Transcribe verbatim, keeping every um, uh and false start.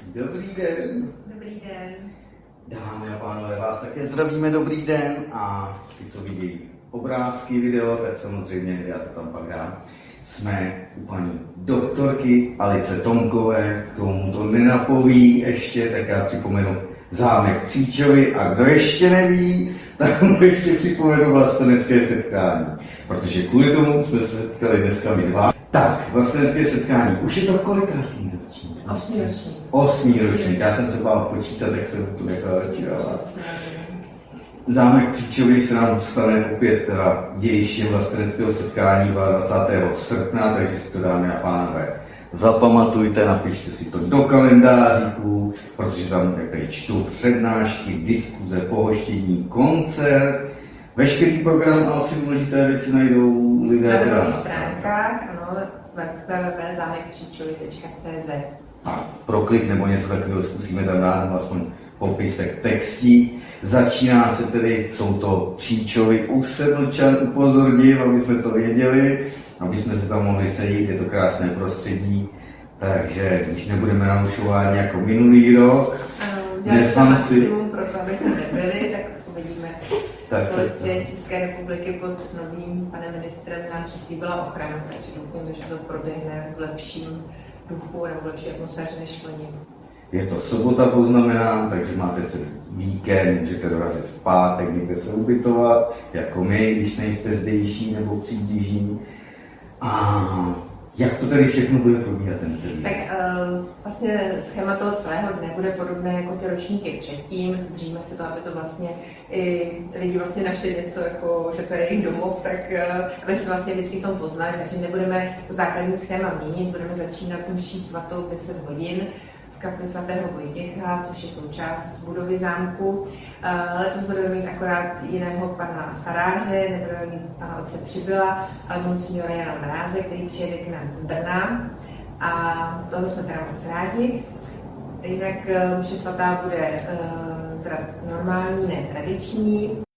Dobrý den. Dobrý den. Dámy a pánové, vás také zdravíme, dobrý den. A ty, co vidí obrázky, video, tak samozřejmě, já to tam pak dám, jsme u paní doktorky Alice Tomkové, k tomu to nenapoví ještě, tak já připomenu zámek Příčovy a kdo ještě neví, tak mu ještě připomenu vlastenecké setkání, protože kvůli tomu jsme se setkali dneska my dva. Tak, vlastenecké setkání, už je to kolikátý ročník? Osmý ročník. Osmý ročník, já jsem se bál počítat, tak jsem to nechal začívat. Zámek Příčovy se nám stane opět teda dějištěm vlasteneckého setkání dvacátého srpna, takže si to, dámy a pánové, zapamatujte, napište si to do kalendáříků, protože tam, jak tady čtu, přednášky, diskuze, pohoštění, koncert, veškerý program a asi důležité věci najdou lidé na teda webových stránkách, ano, w w w tečka zámek příčovy tečka c z. A pro klik nebo něco takového zkusíme tam dát, aspoň popisek textí. Začíná se tedy, jsou to Příčovy, už se Vlčan upozornil, aby jsme to věděli, aby jsme se tam mohli sejít, je to krásné prostředí, takže když nebudeme narušováni jako minulý rok, Ano, dělali jsme maximum pro to, abychom nebyli, tak uvidíme. Tak, Policie České republiky pod novým panem ministrem nám přislíbila ochranu, takže doufám, že to proběhne v lepším duchu nebo v lepší atmosféře než loni. Je to sobota poznamenám, takže máte celý víkend, můžete dorazit v pátek, někde se ubytovat, jako my, když nejste zdejší nebo příblížní. A jak to tady všechno bude probíhat ten celý? Tak uh, vlastně schéma toho celého dne bude podobné jako ty ročníky předtím. Držíme se to, aby to vlastně i lidi vlastně našli něco, jako, že to je jejich domov, tak uh, aby se vlastně vždycky v tom poznali. Takže nebudeme to základní schéma měnit, budeme začínat mší svatou v deset hodin v kapli svatého Vojtěcha, což je součást budovy zámku. Uh, letos budeme mít akorát jiného pana faráře, nebudeme mít pana otce Přibyla, ale monsignora Jana Mráze, který přijede k nám z Brna. A toho jsme teda moc rádi. Jinak uh, mše svatá bude uh, teda normální, ne tradiční.